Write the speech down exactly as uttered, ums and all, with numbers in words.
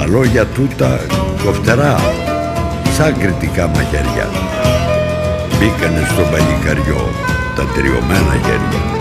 Τα λόγια τούτα κοφτερά, σαν κριτικά μαχαίρια, μπήκανε στο παλικαριό τα τριωμένα χέρια.